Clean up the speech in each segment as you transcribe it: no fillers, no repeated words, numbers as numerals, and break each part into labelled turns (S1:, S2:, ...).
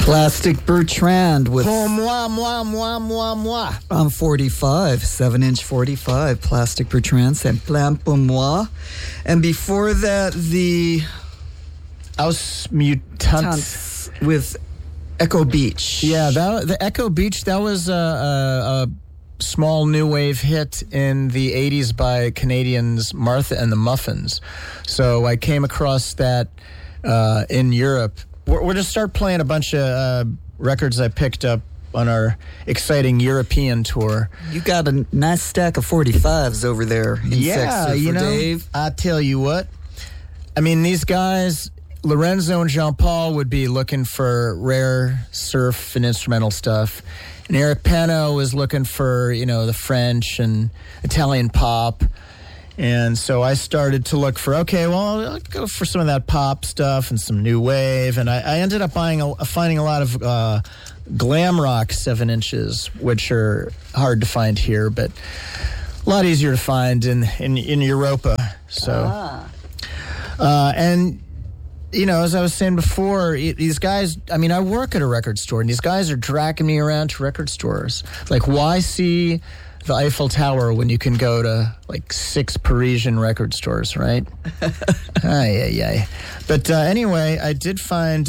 S1: Plastic Bertrand with
S2: Pour moi, moi, moi, moi, moi.
S1: on 45, 7-inch 45. Plastic Bertrand, c'est plein pour moi. And before that, the
S2: Aus Mutant.
S1: with Echo Beach.
S2: Yeah, the Echo Beach, that was a small new wave hit in the 80s by Canadians Martha and the Muffins. So I came across that in Europe. We're going to start playing a bunch of records I picked up on our exciting European tour.
S1: You got a nice stack of 45s over there in Sex Surfer Dave.
S2: I tell you what. I mean, these guys, Lorenzo and Jean-Paul, would be looking for rare surf and instrumental stuff. And Eric Pano was looking for, the French and Italian pop. And so I started to look for, I'll go for some of that pop stuff and some new wave. And I ended up finding a lot of glam rock 7 inches, which are hard to find here, but a lot easier to find in Europa. So, and as I was saying before, these guys, I work at a record store, and these guys are dragging me around to record stores. Like, why see the Eiffel Tower when you can go to, 6 Parisian record stores, right? Ay. But anyway, I did find,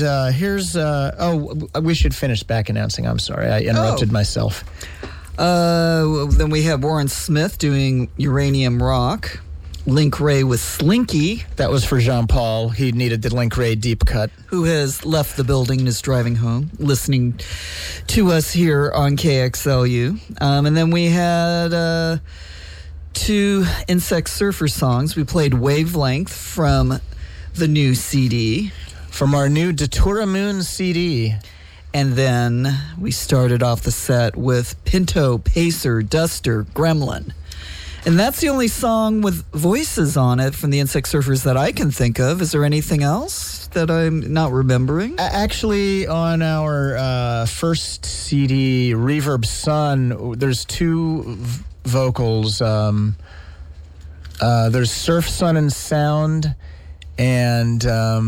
S2: we should finish back announcing. I'm sorry, I interrupted myself.
S1: Then we have Warren Smith doing Uranium Rock. Link Ray with Slinky.
S2: That was for Jean-Paul. He needed the Link Ray deep cut.
S1: Who has left the building and is driving home, listening to us here on KXLU. And then we had 2 Insect Surfer songs. We played Wavelength from the new CD.
S2: From our new Datura Moon CD.
S1: And then we started off the set with Pinto, Pacer, Duster, Gremlin. And that's the only song with voices on it from the Insect Surfers that I can think of. Is there anything else that I'm not remembering?
S2: Actually, on our first CD, Reverb Sun, there's 2 vocals. There's Surf, Sun, and Sound, and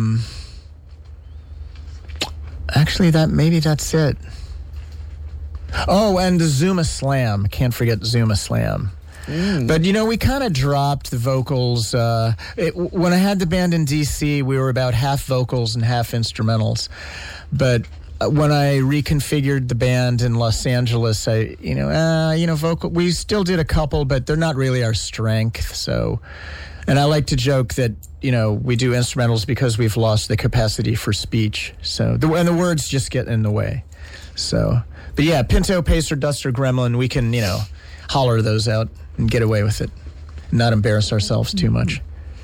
S2: actually, that's it. Oh, and the Zuma Slam. Can't forget Zuma Slam. But, we kind of dropped the vocals. When I had the band in D.C., we were about half vocals and half instrumentals. But when I reconfigured the band in Los Angeles, vocal, we still did a couple, but they're not really our strength. So, and I like to joke that, we do instrumentals because we've lost the capacity for speech. So, and the words just get in the way. So, but yeah, Pinto, Pacer, Duster, Gremlin, we can, holler those out and get away with it, not embarrass ourselves too much.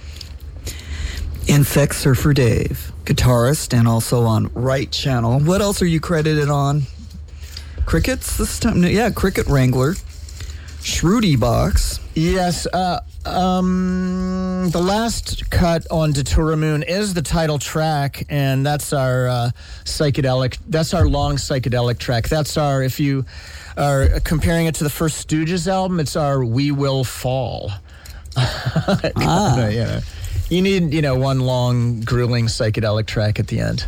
S1: Insect Surfer Dave, guitarist and also on Right Channel. What else are you credited on? Crickets this time? Yeah, Cricket Wrangler. Shruti Box.
S2: Yes, the last cut on Datura Moon is the title track, and that's our long psychedelic track. That's our, if you are comparing it to the first Stooges album, it's our We Will Fall. You need, one long, grueling psychedelic track at the end.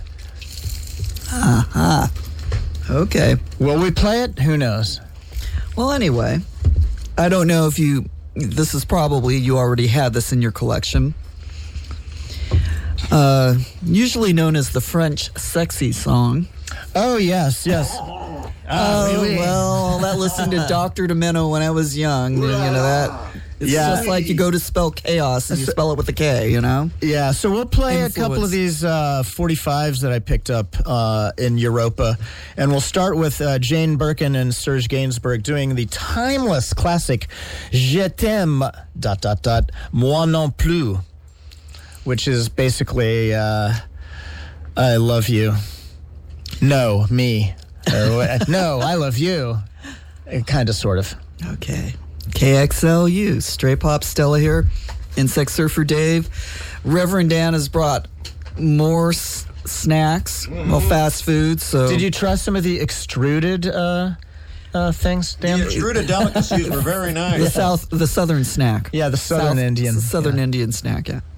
S1: Okay.
S2: Will we play it? Who knows?
S1: Well, anyway, I don't know if this is probably, you already had this in your collection. Usually known as the French sexy song.
S2: Oh, yes.
S1: Well, that listened to Dr. Domino when I was young. That it's just like you go to spell chaos and you spell it with a K,
S2: Yeah, so we'll play a couple of these 45s that I picked up in Europa. And we'll start with Jane Birkin and Serge Gainsbourg doing the timeless classic Je t'aime, ... moi non plus, which is basically I love you. No, me. No, I love you. Kind of, sort of.
S1: Okay. KXLU, Stray Pop Stella here. Insect Surfer Dave. Reverend Dan has brought more snacks, fast food. So,
S2: did you try some of the extruded things, Dan?
S3: The extruded delicacies were very nice.
S1: The southern snack.
S2: Yeah, the Southern Indian.
S1: Southern Indian snack, yeah.